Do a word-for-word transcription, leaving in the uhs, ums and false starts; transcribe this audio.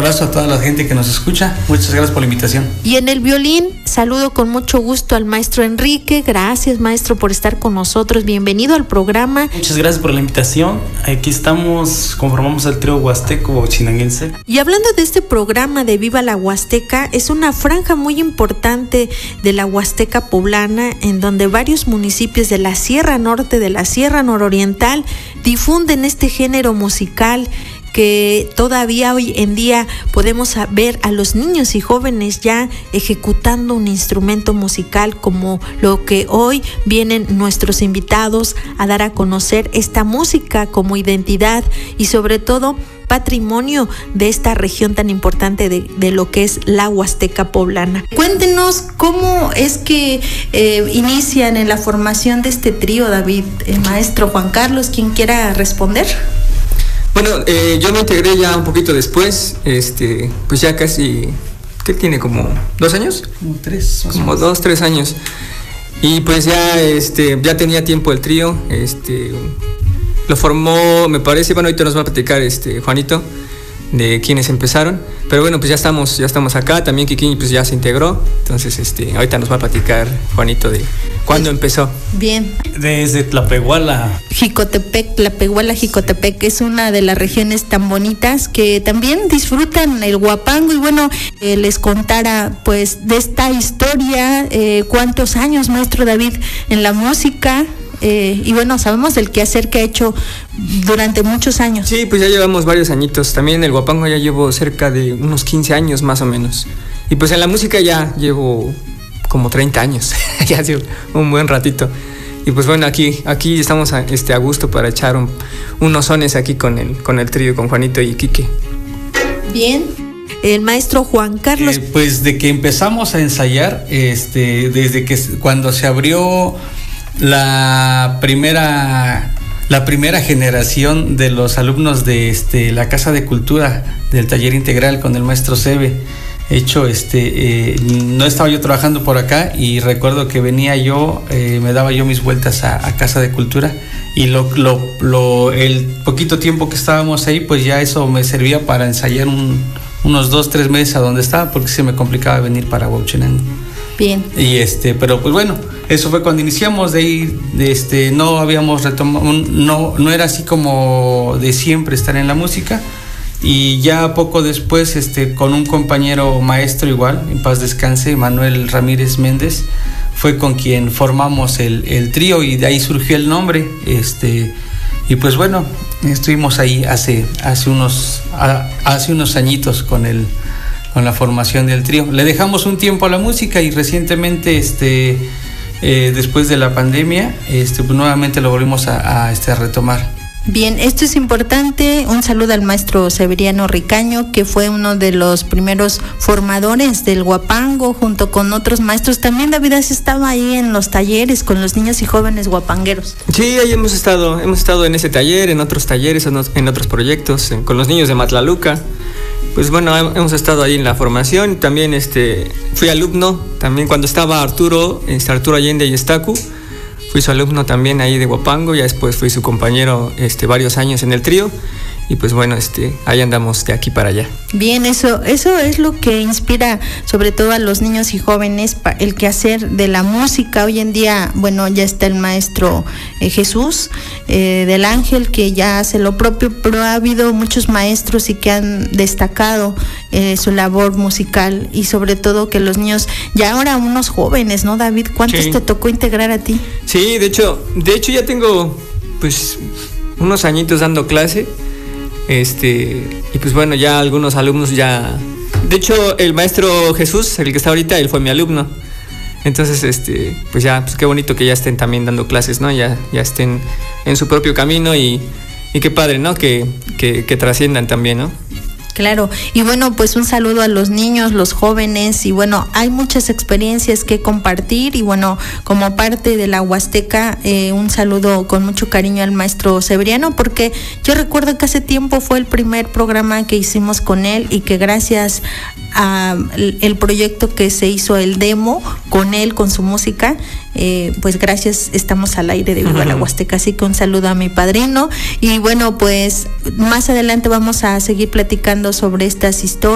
abrazo a toda la gente que nos escucha. Muchas gracias por la invitación. Y en el violín, saludo con mucho gusto al maestro Enrique. Gracias, maestro, por estar con nosotros. Bienvenido al programa. Muchas gracias por la invitación. Aquí estamos, conformamos el trío huasteco chinanguense. Y hablando de este programa de Viva la Huasteca, es una franja muy importante de la Huasteca poblana, en donde varios municipios de la Sierra Norte, de la Sierra Nororiental, difunden este género musical que todavía hoy en día podemos ver a los niños y jóvenes ya ejecutando un instrumento musical, como lo que hoy vienen nuestros invitados a dar a conocer esta música como identidad y sobre todo patrimonio de esta región tan importante de, de lo que es la Huasteca poblana. Cuéntenos cómo es que eh, inician en la formación de este trío, David. El maestro Juan Carlos, quien quiera responder. Bueno, eh, yo me integré ya un poquito después, este, pues ya casi, ¿qué tiene? ¿Como dos años? Como tres. Como dos, tres años. Y pues ya, este, ya tenía tiempo el trío, este, lo formó, me parece, bueno, ahorita nos va a platicar este Juanito de quienes empezaron, pero bueno, pues ya estamos, ya estamos acá, también Kikín pues ya se integró, entonces este, ahorita nos va a platicar Juanito de cuándo empezó. Bien. Desde Tlapehuala. Jicotepec, Tlapehuala, Jicotepec es una de las regiones tan bonitas que también disfrutan el huapango y bueno, eh, les contara pues de esta historia, eh, cuántos años, maestro David, en la música. Eh, y bueno, sabemos del quehacer que ha hecho durante muchos años. Sí, pues ya llevamos varios añitos. También el huapango ya llevo cerca de unos quince años más o menos. Y pues en la música ya llevo como treinta años. Ya hace un buen ratito. Y pues bueno, aquí, aquí estamos a, este, a gusto para echar un, unos sones aquí con el, con el trío, con Juanito y Quique. Bien. El maestro Juan Carlos. Eh, pues de que empezamos a ensayar, este, desde que cuando se abrió la primera la primera generación de los alumnos de este la Casa de Cultura del Taller Integral con el maestro Sebe. Hecho, este eh, no estaba yo trabajando por acá y recuerdo que venía yo, eh, me daba yo mis vueltas a, a Casa de Cultura y lo, lo, lo el poquito tiempo que estábamos ahí, pues ya eso me servía para ensayar un, unos dos, tres meses a donde estaba, porque se me complicaba venir para Huauchinango. Bien. Y este, pero pues bueno, eso fue cuando iniciamos. De ahí, de este, no habíamos retomado, no, no era así como de siempre estar en la música. Y ya poco después, este, con un compañero maestro igual, en paz descanse, Manuel Ramírez Méndez, fue con quien formamos el, el trío y de ahí surgió el nombre. Este, y pues bueno, estuvimos ahí hace, hace unos, a, hace unos añitos con el con la formación del trío. Le dejamos un tiempo a la música y recientemente, este, eh, después de la pandemia, este, pues nuevamente lo volvimos a, a, este, a retomar. Bien, esto es importante. Un saludo al maestro Severiano Ricaño, que fue uno de los primeros formadores del huapango, junto con otros maestros. También David has estado ahí en los talleres con los niños y jóvenes huapangueros. Sí, ahí hemos estado, hemos estado en ese taller, en otros talleres, en otros proyectos, en, con los niños de Matlaluca. Pues bueno, hemos estado ahí en la formación. También este, fui alumno, también cuando estaba Arturo, este, Arturo Allende y Estacu. Fui su alumno también ahí de huapango, ya después fui su compañero este, varios años en el trío. Y pues bueno, este, ahí andamos de aquí para allá. Bien, eso, eso es lo que inspira sobre todo a los niños y jóvenes, el quehacer de la música. Hoy en día, bueno, ya está el maestro eh, Jesús eh, del Ángel, que ya hace lo propio, pero ha habido muchos maestros y que han destacado eh, su labor musical y sobre todo que los niños, ya ahora unos jóvenes, ¿no, David? ¿Cuántos sí te tocó integrar a ti? Sí, de hecho, de hecho ya tengo pues unos añitos dando clase. Este, y pues bueno, ya algunos alumnos ya... De hecho, el maestro Jesús, el que está ahorita, él fue mi alumno. Entonces, este, pues ya, pues qué bonito que ya estén también dando clases, ¿no? Ya, ya estén en su propio camino y, y qué padre, ¿no? Que, que, que trasciendan también, ¿no? Claro, y bueno, pues un saludo a los niños, los jóvenes, y bueno, hay muchas experiencias que compartir, y bueno, como parte de la Huasteca, eh, un saludo con mucho cariño al maestro Severiano, porque yo recuerdo que hace tiempo fue el primer programa que hicimos con él, y que gracias a el proyecto que se hizo, el demo, con él, con su música, eh, pues gracias, estamos al aire de Viva uh-huh. la Huasteca, así que un saludo a mi padrino, y bueno, pues más adelante vamos a seguir platicando sobre estas historias.